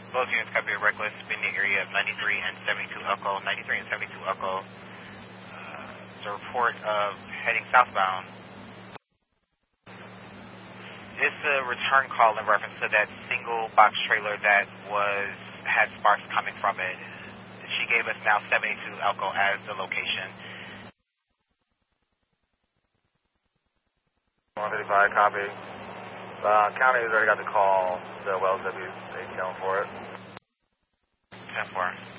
Both units copy a reckless in the area of 93 and 72 Elko. 93 and 72 Elko. It's a report of heading southbound. It's a return call in reference to that single box trailer that had sparks coming from it. She gave us now 72 Elko as the location. 135, copy. County has already got the call, so Wells W. They going for it. 10-4.